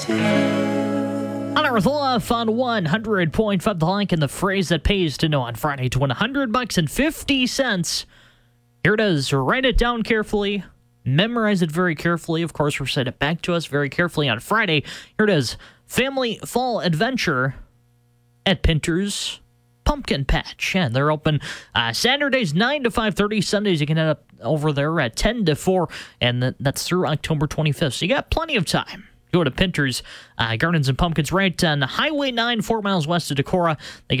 On Earth Love on 100.5 The Link, and the phrase that pays to know on Friday to win $100.50. Here it is. Write it down carefully. Memorize it very carefully. Of course, recite it back to us very carefully on Friday. Here it is. Family Fall Adventure at Pinter's Pumpkin Patch. And they're open Saturdays 9 to 5:30. Sundays you can head up over there at 10 to 4. And that's through October 25th. So you got plenty of time. Go to Pinter's Gardens and Pumpkins right on Highway 9, 4 miles west of Decorah. They